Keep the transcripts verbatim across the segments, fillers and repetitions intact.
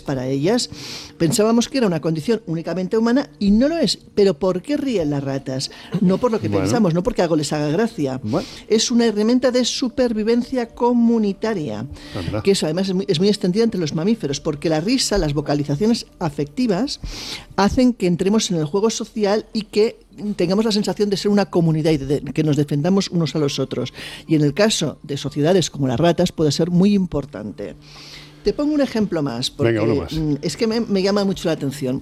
para ellas. Pensábamos que era una condición únicamente humana y no lo es. ¿Pero por qué ríen las ratas? No por lo que bueno. pensamos, no porque algo les haga gracia. Bueno. Es una herramienta de supervivencia comunitaria, Anda. que eso además es muy, es muy extendida entre los mamíferos, porque la risa, las vocalizaciones afectivas, hacen que entremos en el juego social y que tengamos la sensación de ser una comunidad y de que nos defendamos unos a los otros. Y en el caso de sociedades como las ratas puede ser muy importante. Te pongo un ejemplo más, porque Venga, uno más. es que me, me llama mucho la atención.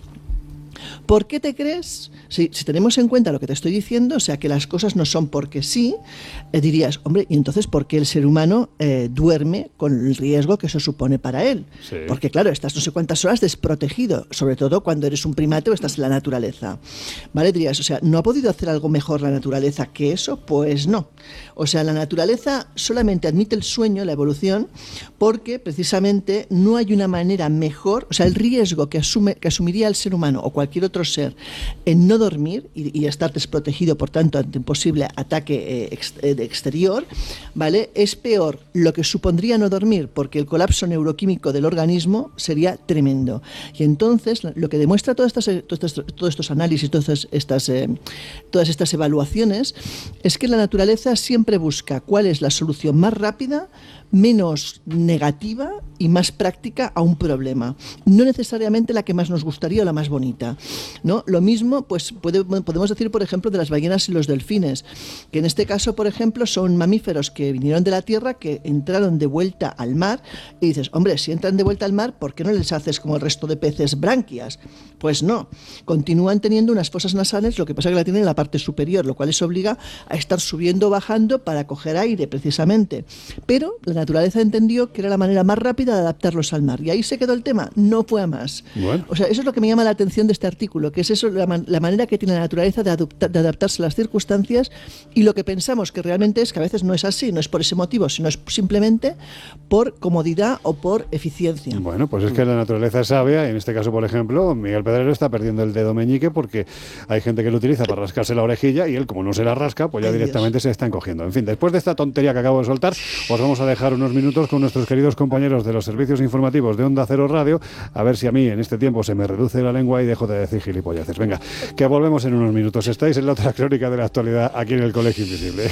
¿Por qué te crees? Si, si tenemos en cuenta lo que te estoy diciendo, o sea, que las cosas no son porque sí, eh, dirías, hombre, ¿y entonces por qué el ser humano eh, duerme con el riesgo que eso supone para él? Sí. Porque claro, estás no sé cuántas horas desprotegido, sobre todo cuando eres un primate o estás en la naturaleza. ¿Vale? Dirías, o sea, ¿no ha podido hacer algo mejor la naturaleza que eso? Pues no. O sea, la naturaleza solamente admite el sueño, la evolución, porque precisamente no hay una manera mejor, o sea, el riesgo que, asume, que asumiría el ser humano o cualquier otro ser en no dormir y, y estar desprotegido, por tanto, ante un posible ataque eh, ex, eh, exterior, ¿vale? Es peor lo que supondría no dormir, porque el colapso neuroquímico del organismo sería tremendo. Y entonces, lo que demuestra todas estas, todos, estos, todos estos análisis, todas estas, eh, todas estas evaluaciones, es que la naturaleza siempre busca cuál es la solución más rápida, menos negativa y más práctica a un problema, no necesariamente la que más nos gustaría o la más bonita, ¿no? Lo mismo pues puede, podemos decir, por ejemplo, de las ballenas y los delfines, que en este caso, por ejemplo, son mamíferos que vinieron de la tierra, que entraron de vuelta al mar, y dices, hombre, si entran de vuelta al mar, ¿por qué no les haces como el resto de peces branquias? Pues no, continúan teniendo unas fosas nasales, lo que pasa es que la tienen en la parte superior, lo cual les obliga a estar subiendo o bajando para coger aire, precisamente, pero la naturaleza entendió que era la manera más rápida de adaptarlos al mar. Y ahí se quedó el tema, no fue a más. Bueno. O sea, eso es lo que me llama la atención de este artículo, que es eso, la, man- la manera que tiene la naturaleza de, adopta- de adaptarse a las circunstancias, y lo que pensamos que realmente es que a veces no es así, no es por ese motivo, sino es simplemente por comodidad o por eficiencia. Bueno, pues es que la naturaleza es sabia, y en este caso, por ejemplo, Miguel Pedrero está perdiendo el dedo meñique porque hay gente que lo utiliza para rascarse la orejilla y él, como no se la rasca, pues ya Ay, directamente Dios. se está encogiendo. En fin, después de esta tontería que acabo de soltar, os vamos a dejar unos minutos con nuestros queridos compañeros de los servicios informativos de Onda Cero Radio, a ver si a mí en este tiempo se me reduce la lengua y dejo de decir gilipolleces. Venga, que volvemos en unos minutos. Estáis en la otra crónica de la actualidad aquí en el Colegio Invisible.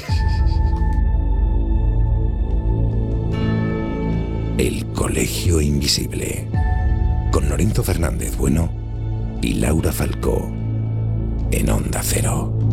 El Colegio Invisible, con Lorenzo Fernández Bueno y Laura Falcó, en Onda Cero.